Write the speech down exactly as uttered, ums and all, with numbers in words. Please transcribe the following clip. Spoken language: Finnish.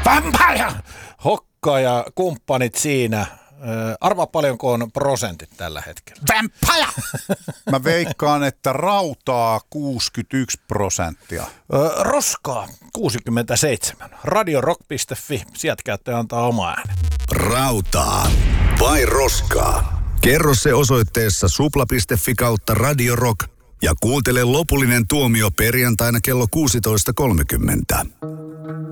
Vampire! Hokka ja kumppanit siinä. Arvaa paljonko on prosentit tällä hetkellä. Vampire! Mä veikkaan, että rautaa kuusikymmentäyksi prosenttia. Roskaa kuusikymmentäseitsemän. radiorock piste fi. Sieltä käyttäjä antaa oma äänen. Rautaa vai roskaa? Kerro se osoitteessa supla piste fi kautta radiorock ja kuuntele lopullinen tuomio perjantaina kello kuusitoista kolmekymmentä.